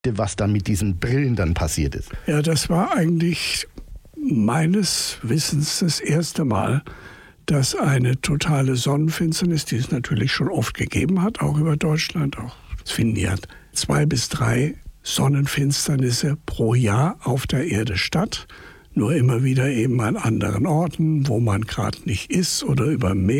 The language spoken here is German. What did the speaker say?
was dann mit diesen Brillen dann passiert ist. Ja, das war eigentlich meines Wissens das erste Mal, dass eine totale Sonnenfinsternis, die es natürlich schon oft gegeben hat, auch über Deutschland, auch es finden ja 2 bis 3 Sonnenfinsternisse pro Jahr auf der Erde statt. Nur immer wieder eben an anderen Orten, wo man gerade nicht ist oder über Meer.